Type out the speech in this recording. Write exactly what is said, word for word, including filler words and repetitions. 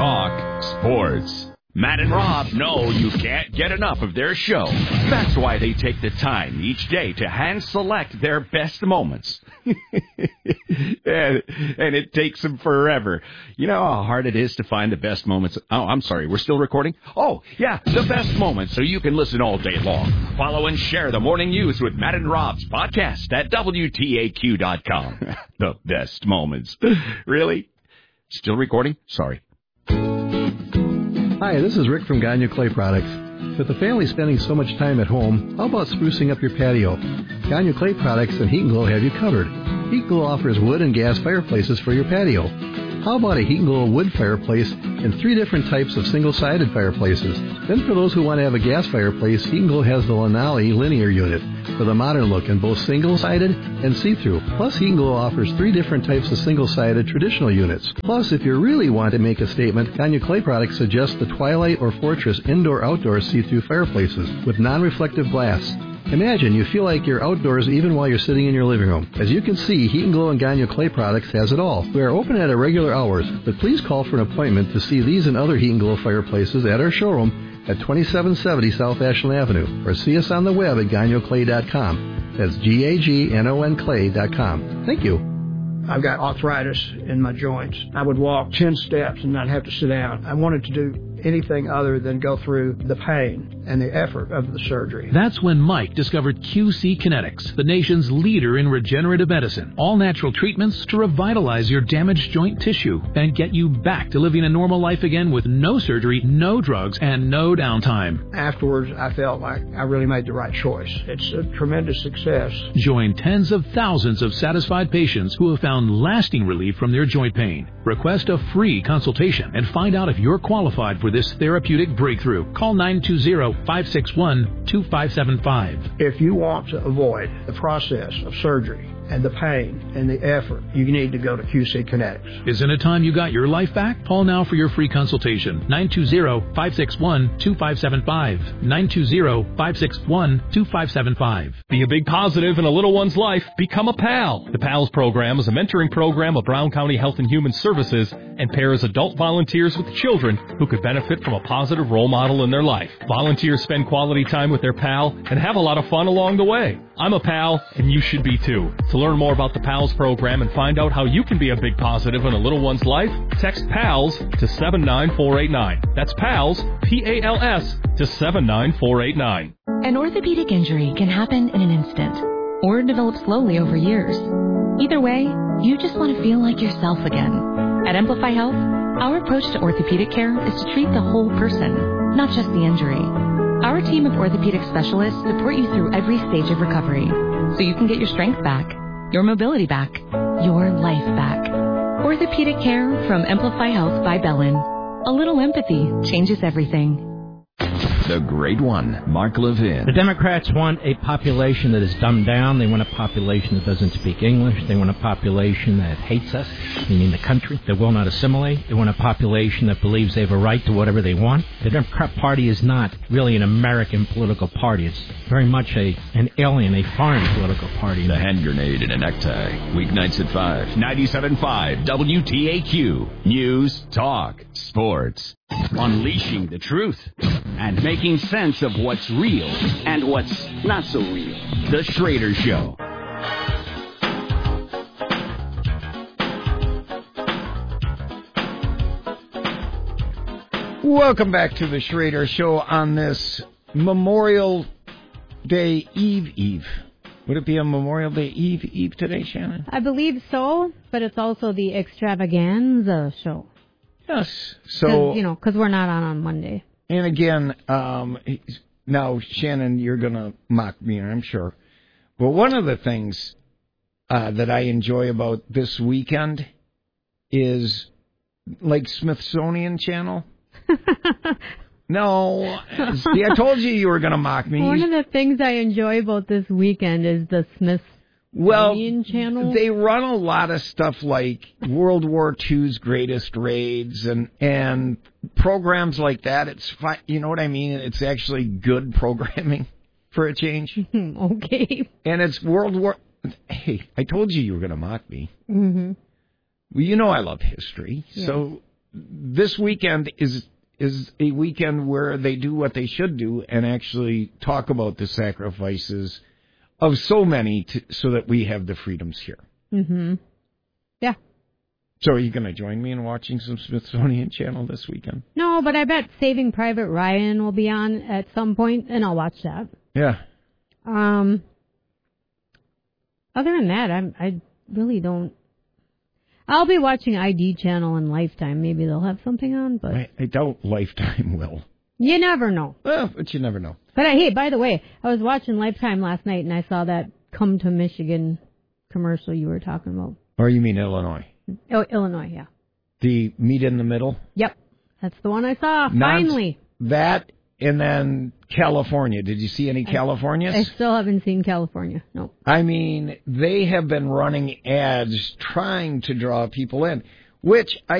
Talk Sports. Matt and Rob know you can't get enough of their show. That's why they take the time each day to hand-select their best moments. and, and it takes them forever. You know how hard it is to find the best moments? Oh, I'm sorry, we're still recording? Oh, yeah, the best moments so you can listen all day long. Follow and share the morning news with Matt and Rob's podcast at W T A Q dot com. The best moments. Really? Still recording? Sorry. Hi, this is Rick from Gagne Clay Products. With the family spending so much time at home, how about sprucing up your patio? Gagne Clay Products and Heat and Glow have you covered. Heat and Glow offers wood and gas fireplaces for your patio. How about a Heat and Glow wood fireplace and three different types of single-sided fireplaces? Then for those who want to have a gas fireplace, Heat and Glow has the Lanali linear unit with a modern look in both single-sided and see-through. Plus, Heat and Glow offers three different types of single-sided traditional units. Plus, if you really want to make a statement, Gagne Clay Products suggests the Twilight or Fortress indoor-outdoor see-through fireplaces with non-reflective glass. Imagine you feel like you're outdoors even while you're sitting in your living room. As you can see, Heat and Glow and Gagne Clay Products has it all. We are open at irregular hours, but please call for an appointment to see these and other Heat and Glow fireplaces at our showroom at twenty-seven seventy South Ashland Avenue, or see us on the web at gagne clay dot com. That's G A G N O N clay dot com. Thank you. I've got arthritis in my joints. I would walk ten steps and not have to sit down. I wanted to do anything other than go through the pain and the effort of the surgery. That's when Mike discovered Q C Kinetics, the nation's leader in regenerative medicine. All natural treatments to revitalize your damaged joint tissue and get you back to living a normal life again with no surgery, no drugs, and no downtime. Afterwards, I felt like I really made the right choice. It's a tremendous success. Join tens of thousands of satisfied patients who have found lasting relief from their joint pain. Request a free consultation and find out if you're qualified for this therapeutic breakthrough. Call nine two zero, five six one, two five seven five. If you want to avoid the process of surgery and the pain and the effort, you need to go to Q C Kinetics. Isn't it time you got your life back? Call now for your free consultation. nine two zero, five six one, two five seven five. nine two zero, five six one, two five seven five. Be a big positive in a little one's life. Become a PAL. The PALS program is a mentoring program of Brown County Health and Human Services and pairs adult volunteers with children who could benefit from a positive role model in their life. Volunteers spend quality time with their PAL and have a lot of fun along the way. I'm a PAL, and you should be too. To learn more about the PALS program and find out how you can be a big positive in a little one's life, text PALS to seven nine four eight nine. That's PALS, P A L S, to seven nine four eight nine. An orthopedic injury can happen in an instant or develop slowly over years. Either way, you just want to feel like yourself again. At Amplify Health, our approach to orthopedic care is to treat the whole person, not just the injury. Our team of orthopedic specialists support you through every stage of recovery so you can get your strength back, your mobility back, your life back. Orthopedic care from Amplify Health by Bellin. A little empathy changes everything. The great one, Mark Levin. The Democrats want a population that is dumbed down. They want a population that doesn't speak English. They want a population that hates us, meaning the country, that will not assimilate. They want a population that believes they have a right to whatever they want. The Democrat Party is not really an American political party. It's very much a an alien, a foreign political party. The hand grenade in a necktie. Weeknights at five. ninety-seven point five W T A Q. News, talk, sports. Unleashing the truth and making sense of what's real and what's not so real. The Schrader Show. Welcome back to the Schrader Show on this Memorial Day Eve Eve. Would it be a Memorial Day Eve Eve today, Shannon? I believe so, but it's also the extravaganza show. Yes. So, you know, because we're not on on Monday. And again, um, now, Shannon, you're going to mock me, I'm sure. But one of the things uh, that I enjoy about this weekend is like Smithsonian Channel. No. See, I told you you were going to mock me. One of the things I enjoy about this weekend is the Smithsonian well, Channel. They run a lot of stuff like World War Two's greatest raids and and programs like that. It's fine. You know what I mean? It's actually good programming for a change. Okay. And it's World War... Hey, I told you you were going to mock me. Mm-hmm. Well, you know I love history. Yeah. So this weekend is is a weekend where they do what they should do and actually talk about the sacrifices of so many to, so that we have the freedoms here. Mm-hmm. Yeah. So are you going to join me in watching some Smithsonian Channel this weekend? No, but I bet Saving Private Ryan will be on at some point, and I'll watch that. Yeah. Um. Other than that, I'm, I really don't. I'll be watching I D Channel and Lifetime. Maybe they'll have something on, but I, I doubt Lifetime will. You never know. Well, but you never know. But uh, hey, by the way, I was watching Lifetime last night, and I saw that Come to Michigan commercial you were talking about. Or you mean Illinois? Oh, Illinois, yeah. The meet in the middle? Yep. That's the one I saw, Non- finally. That, and then California. Did you see any Californias? I still haven't seen California, no. I mean, they have been running ads trying to draw people in, which I